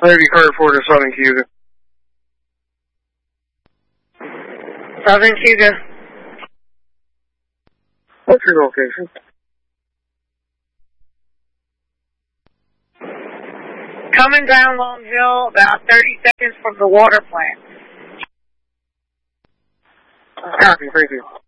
Lady Carter Ford to Southern Cuga. Southern Cuga. What's your location? Coming down Long Hill, about 30 seconds from the water plant. Copy, thank you.